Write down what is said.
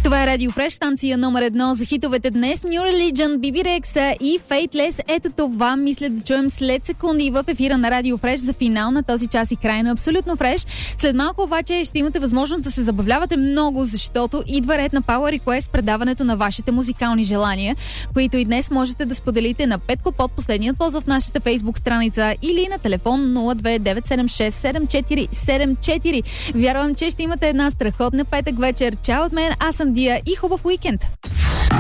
Това е Radio Fresh, станция номер 1 за хитовете днес. New Religion, BB Rexa и Faithless. Ето това мисля да чуем след секунди в ефира на Radio Fresh за финал на този час и край на Абсолютно Фреш. След малко обаче ще имате възможност да се забавлявате много, защото идва ред на Power Request, предаването на вашите музикални желания, които и днес можете да споделите на Петко под последният поз в нашата Facebook страница или на телефон 029767474. Вярвам, че ще имате една страхотна петък вечер. Чао от мен, аз съм Дия и хубав уикенд!